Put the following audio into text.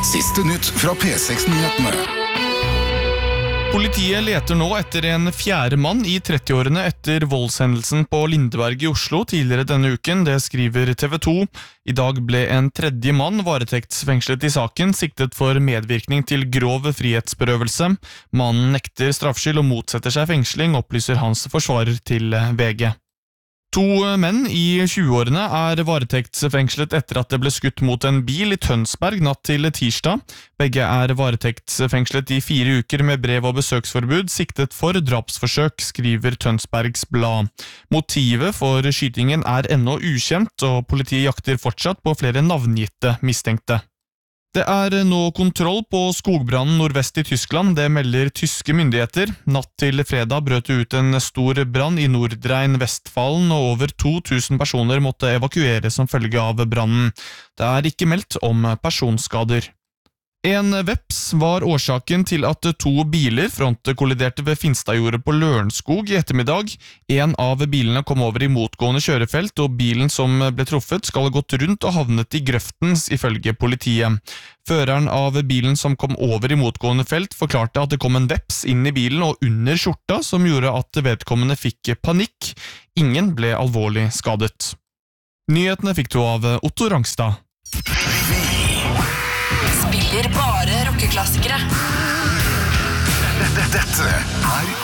Siste nytt fra P6-nyhetene. Politiet leter nå etter en fjerde mann i 30-årene etter voldshendelsen på Lindeberg i Oslo tidligere denne uken, det skriver TV 2. I dag ble en tredje mann varetektsfengslet i saken, siktet for medvirkning til grov frihetsberøvelse. Mannen nekter straffskyld og motsetter seg fengsling, opplyser hans forsvarer til VG. 2 menn i 20-årene er varetektsfengslet etter at det ble skutt mot en bil i Tønsberg natt til tirsdag. Begge er varetektsfengslet i 4 uker med brev- og besøksforbud, siktet for drapsforsøk, skriver Tønsbergs Blad. Motivet for skytingen er ennå ukjent, og politiet jakter fortsatt på flere navngitte mistenkte. Det er nå kontroll på skogbrannen nordvest i Tyskland, det melder tyske myndigheter. Natt til fredag brøt det ut en stor brann i Nordrhein-Westfalen, og over 2000 personer måtte evakueres som følge av brannen. Det er ikke meldt om personskader. En veps var årsaken til at 2 biler frontkolliderte ved Finstadjordet på Lørenskog i ettermiddag. En av bilene kom over i motgående kjørefelt, og bilen som ble truffet skal ha gått rundt og havnet i grøften, ifølge politiet. Føreren av bilen som kom over i motgående felt forklarte at det kom en veps inn i bilen og under skjorta, som gjorde at vedkommende fikk panikk. Ingen ble alvorlig skadet. Nyhetene fikk du av Otto Rangstad. Spiller bare rockeklassikere. Dette er